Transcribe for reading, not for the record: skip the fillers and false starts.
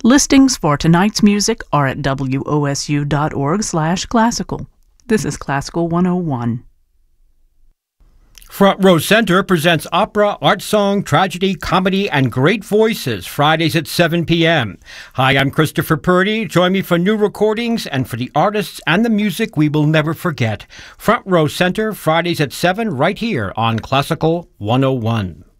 Listings for tonight's music are at wosu.org/classical. This is Classical 101. Front Row Center presents opera, art song, tragedy, comedy, and great voices Fridays at 7 p.m. Hi, I'm Christopher Purdy. Join me for new recordings and for the artists and the music we will never forget. Front Row Center, Fridays at 7, right here on Classical 101.